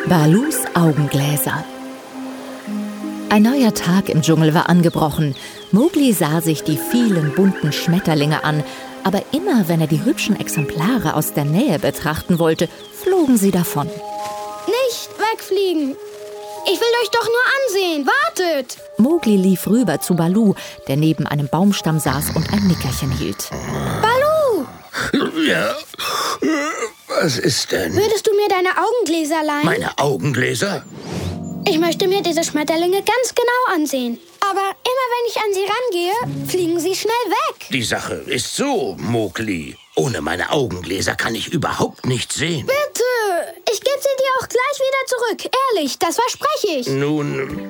Balus Augengläser. Ein neuer Tag im Dschungel war angebrochen. Mowgli sah sich die vielen bunten Schmetterlinge an, aber immer wenn er die hübschen Exemplare aus der Nähe betrachten wollte, flogen sie davon. Nicht wegfliegen! Ich will euch doch nur ansehen! Wartet! Mowgli lief rüber zu Balu, der neben einem Baumstamm saß und ein Nickerchen hielt. Balu! Ja, was ist denn? Würdest du mir deine Augengläser leihen? Meine Augengläser? Ich möchte mir diese Schmetterlinge ganz genau ansehen. Aber immer wenn ich an sie rangehe, fliegen sie schnell weg. Die Sache ist so, Mowgli. Ohne meine Augengläser kann ich überhaupt nichts sehen. Bitte! Ich gebe sie dir auch gleich wieder zurück. Ehrlich, das verspreche ich. Nun,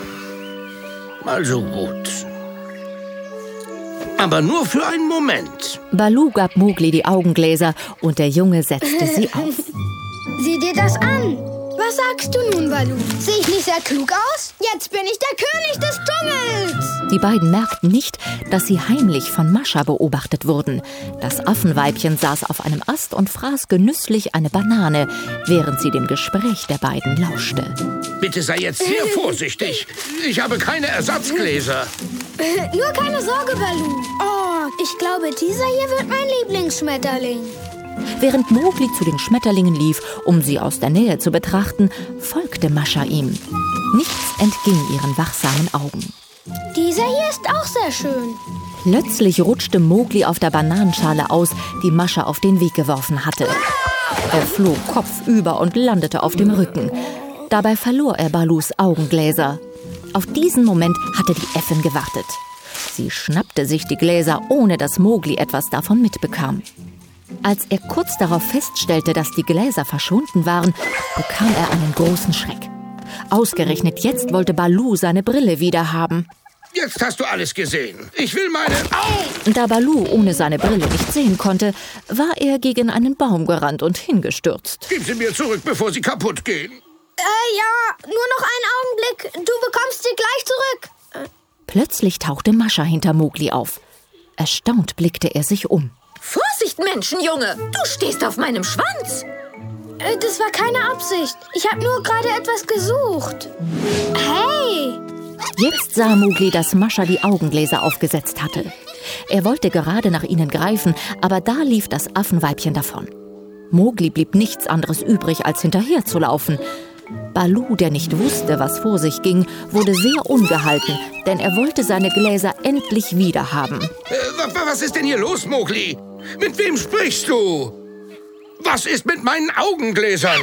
also gut. Aber nur für einen Moment. Balu gab Mowgli die Augengläser und der Junge setzte sie auf. Sieh dir das an. Was sagst du nun, Balu? Sehe ich nicht sehr klug aus? Jetzt bin ich der König des Dschungels! Die beiden merkten nicht, dass sie heimlich von Mascha beobachtet wurden. Das Affenweibchen saß auf einem Ast und fraß genüsslich eine Banane, während sie dem Gespräch der beiden lauschte. Bitte sei jetzt sehr vorsichtig. Ich habe keine Ersatzgläser. Nur keine Sorge, Balu. Oh, ich glaube, dieser hier wird mein Lieblingsschmetterling. Während Mowgli zu den Schmetterlingen lief, um sie aus der Nähe zu betrachten, folgte Mascha ihm. Nichts entging ihren wachsamen Augen. Dieser hier ist auch sehr schön. Plötzlich rutschte Mowgli auf der Bananenschale aus, die Mascha auf den Weg geworfen hatte. Er flog kopfüber und landete auf dem Rücken. Dabei verlor er Balus Augengläser. Auf diesen Moment hatte die Äffin gewartet. Sie schnappte sich die Gläser, ohne dass Mowgli etwas davon mitbekam. Als er kurz darauf feststellte, dass die Gläser verschwunden waren, bekam er einen großen Schreck. Ausgerechnet jetzt wollte Balu seine Brille wieder haben. Jetzt hast du alles gesehen. Ich will meine... Au! Da Balu ohne seine Brille nicht sehen konnte, war er gegen einen Baum gerannt und hingestürzt. Gib sie mir zurück, bevor sie kaputt gehen. Ja, nur noch einen Augenblick. Du bekommst sie gleich zurück. Plötzlich tauchte Mascha hinter Mowgli auf. Erstaunt blickte er sich um. Vorsicht, Menschenjunge! Du stehst auf meinem Schwanz! Das war keine Absicht. Ich habe nur gerade etwas gesucht. Hey! Jetzt sah Mowgli, dass Mascha die Augengläser aufgesetzt hatte. Er wollte gerade nach ihnen greifen, aber da lief das Affenweibchen davon. Mowgli blieb nichts anderes übrig, als hinterherzulaufen. Balu, der nicht wusste, was vor sich ging, wurde sehr ungehalten, denn er wollte seine Gläser endlich wieder haben. Was ist denn hier los, Mowgli? Mit wem sprichst du? Was ist mit meinen Augengläsern?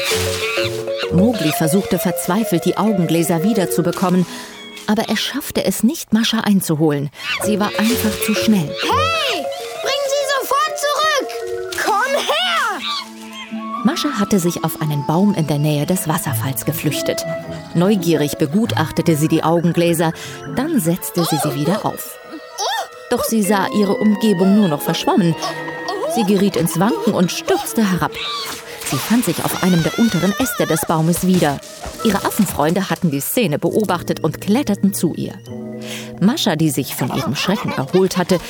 Mowgli versuchte verzweifelt, die Augengläser wiederzubekommen, aber er schaffte es nicht, Mascha einzuholen. Sie war einfach zu schnell. Hey! Bring sie sofort zurück! Komm her! Mascha hatte sich auf einen Baum in der Nähe des Wasserfalls geflüchtet. Neugierig begutachtete sie die Augengläser, dann setzte sie sie wieder auf. Doch sie sah ihre Umgebung nur noch verschwommen. Sie geriet ins Wanken und stürzte herab. Sie fand sich auf einem der unteren Äste des Baumes wieder. Ihre Affenfreunde hatten die Szene beobachtet und kletterten zu ihr. Mascha, die sich von ihrem Schrecken erholt hatte,